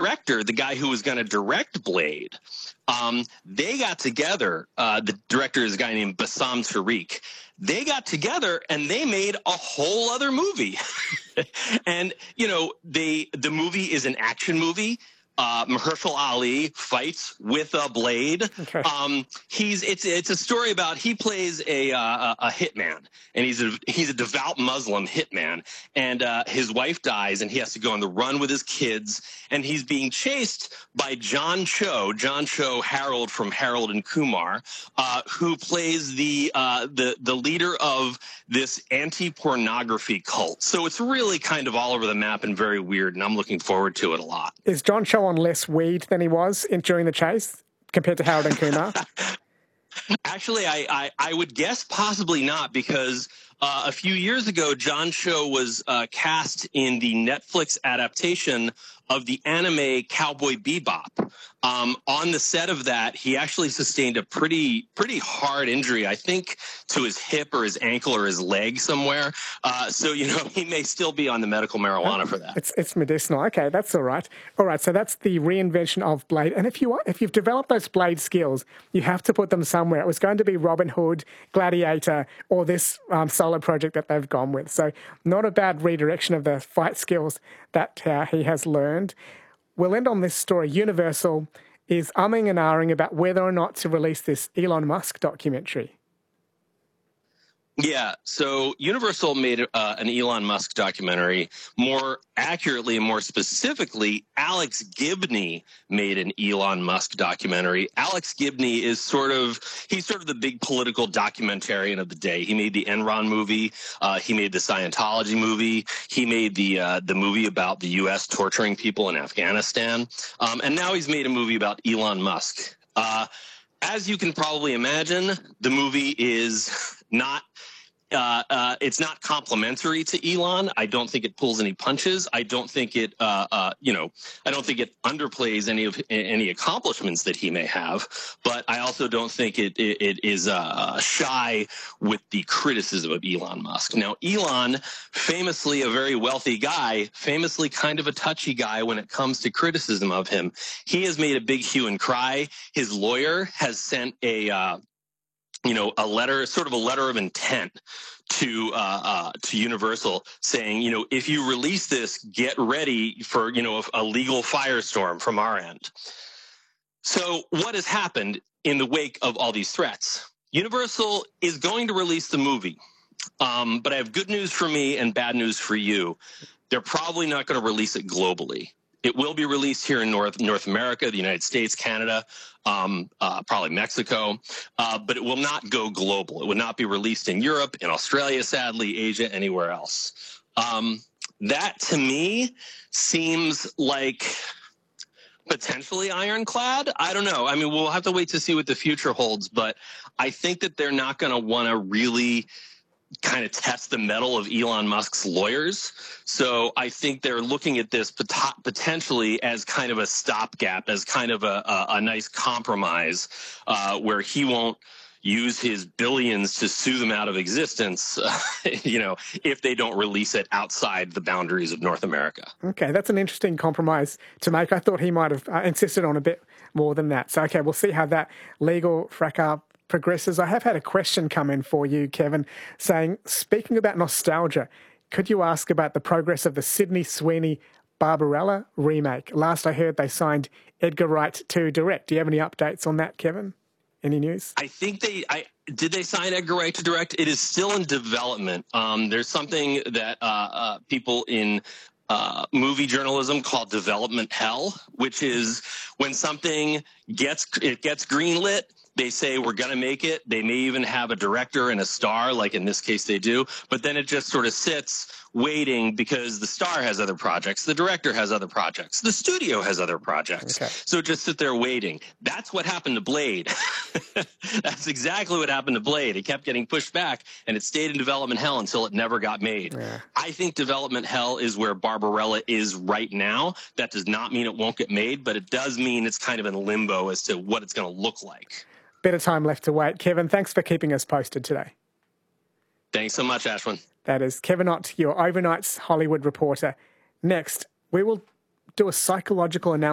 director, the guy who was going to direct Blade, they got together. The director is a guy named Bassam Tariq. They got together and they made a whole other movie. And, the movie is an action movie. Mahershala Ali fights with a blade. Okay. It's a story about, he plays a hitman, and he's a devout Muslim hitman, and his wife dies, and he has to go on the run with his kids, and he's being chased by John Cho, Harold from Harold and Kumar, who plays the leader of this anti-pornography cult. So it's really kind of all over the map and very weird, and I'm looking forward to it a lot. Is John Cho on less weed than he was during the chase compared to Harold and Kumar? Actually, I would guess possibly not, because a few years ago, John Cho was cast in the Netflix adaptation of the anime Cowboy Bebop. On the set of that, he actually sustained a pretty hard injury, I think, to his hip or his ankle or his leg somewhere. So, he may still be on the medical marijuana for that. It's medicinal. Okay, that's all right. All right, so that's the reinvention of Blade. And if you've developed those Blade skills, you have to put them somewhere. It was going to be Robin Hood, Gladiator, or this solo project that they've gone with. So not a bad redirection of the fight skills that he has learned. We'll end on this story. Universal is umming and ahhing about whether or not to release this Elon Musk documentary. Yeah, so Universal made an Elon Musk documentary. More accurately and more specifically, Alex Gibney made an Elon Musk documentary. Alex Gibney is sort of the big political documentarian of the day. He made the Enron movie. He made the Scientology movie. He made the movie about the U.S. torturing people in Afghanistan. And now he's made a movie about Elon Musk. As you can probably imagine, the movie is not it's not complimentary to Elon. I don't think it pulls any punches. I don't think it I don't think it underplays any accomplishments that he may have. But I also don't think it is shy with the criticism of Elon Musk. Now, Elon, famously a very wealthy guy, famously kind of a touchy guy when it comes to criticism of him. He has made a big hue and cry. His lawyer has sent a letter, sort of a letter of intent to Universal saying, if you release this, get ready for, a legal firestorm from our end. So what has happened in the wake of all these threats? Universal is going to release the movie. But I have good news for me and bad news for you. They're probably not going to release it globally. It will be released here in North America, the United States, Canada, probably Mexico, but it will not go global. It would not be released in Europe, in Australia, sadly, Asia, anywhere else. That, to me, seems like potentially ironclad. I don't know. I mean, we'll have to wait to see what the future holds, but I think that they're not going to want to really kind of test the mettle of Elon Musk's lawyers. So I think they're looking at this potentially as kind of a stopgap, as kind of a nice compromise where he won't use his billions to sue them out of existence, if they don't release it outside the boundaries of North America. Okay, that's an interesting compromise to make. I thought he might have insisted on a bit more than that. So, okay, we'll see how that legal fracas progresses. I have had a question come in for you, Kevin, saying, speaking about nostalgia, could you ask about the progress of the Sydney Sweeney Barbarella remake? Last I heard they signed Edgar Wright to direct. Do you have any updates on that, Kevin? Any news? I think did they sign Edgar Wright to direct? It is still in development. There's something that people in movie journalism called development hell, which is when something gets greenlit, they say we're going to make it. They may even have a director and a star, like in this case they do, but then it just sort of sits waiting because the star has other projects, the director has other projects, the studio has other projects. Okay. So just sit there waiting. That's what happened to Blade. That's exactly what happened to Blade. It kept getting pushed back and it stayed in development hell until it never got made. Yeah. I think development hell is where Barbarella is right now. That does not mean it won't get made, but it does mean it's kind of in limbo as to what it's going to look like. Bit of time left to wait. Kevin, thanks for keeping us posted today. Thanks so much, Ashwin. That is Kevin Ott, your Overnight's Hollywood reporter. Next, we will do a psychological analysis